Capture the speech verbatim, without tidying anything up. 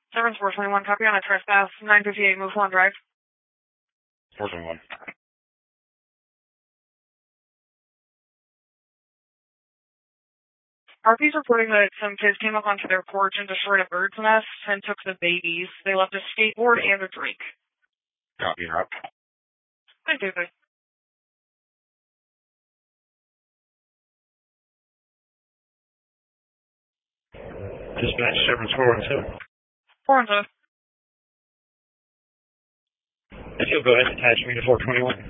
seven four twenty-one, copy on a trespass, nine fifty-eight, move one drive. four twenty-one. R P's reporting that some kids came up onto their porch and destroyed a bird's nest and took the babies. They left a skateboard and a drink. Copy, you're up. Thank you, sir. Dispatch service four one two. four one two. If you'll go ahead and attach me to four twenty-one.